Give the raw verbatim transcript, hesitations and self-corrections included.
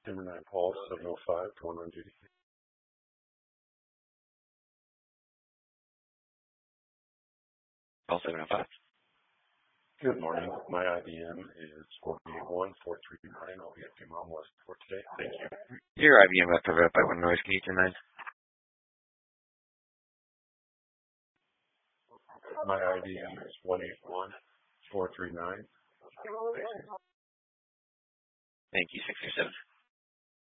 Number nine, Paul, seven oh five, going on duty. Paul seven oh five. Good morning. My I B M is four eight one four three nine. I'll be at Mom West for today. Thank you. Your I B M left over by one noise. Can you turn nine? My I B M is one eight one four three nine. Thank you, six oh seven.